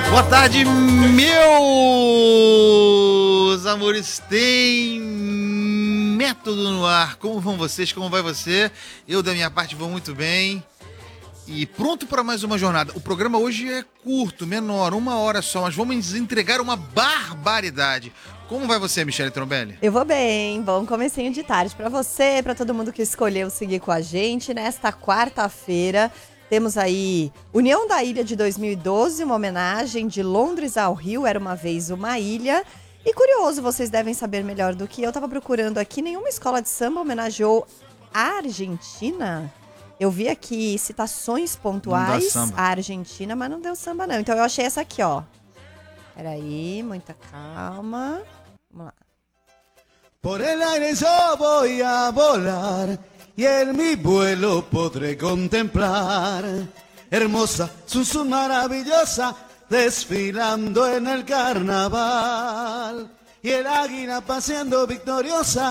Boa tarde, meus amores. Tem método no ar. Como vão vocês? Como vai você? Eu, da minha parte, vou muito bem. E pronto para mais uma jornada. O programa hoje é curto, menor, 1 hora só, mas vamos entregar uma barbaridade. Como vai você, Michele Trombelli? Eu vou bem, bom comecinho de tarde para você, para todo mundo que escolheu seguir com a gente. Nesta quarta-feira, temos aí União da Ilha de 2012, uma homenagem de Londres ao Rio, era uma vez uma ilha. E curioso, vocês devem saber melhor do que eu, tava procurando aqui, nenhuma escola de samba homenageou a Argentina. Eu vi aqui citações pontuais à Argentina, mas não deu samba não. Então eu achei essa aqui, ó. Peraí, muita calma. Vamos lá. Por el aire yo voy a volar y en mi vuelo podré contemplar hermosa, Susu maravillosa, desfilando en el carnaval y el águila paseando victoriosa